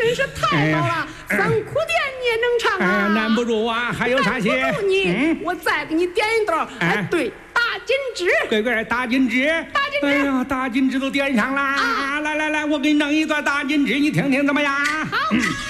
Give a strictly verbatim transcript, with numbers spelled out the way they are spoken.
真是太好了，三苦店你也能唱啊？ 难不住啊，还有啥戏？ 难不住你，我再给你点一段。哎，对，大金枝。 乖乖，大金枝。 大金枝。 哎呀，大金枝都点上啦！来来来，我给你弄一段大金枝，你听听怎么样？ 好。